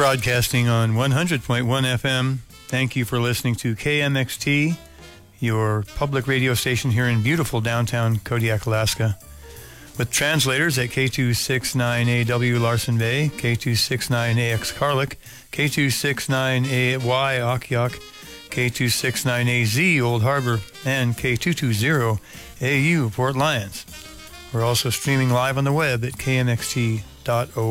Broadcasting on 100.1 FM. Thank you for listening to KMXT, your public radio station here in beautiful downtown Kodiak, Alaska. With translators at K269AW Larson Bay, K269AX Karlik, K269AY Akiak, K269AZ Old Harbor, and K220AU Port Lions. We're also streaming live on the web at kmxt.org.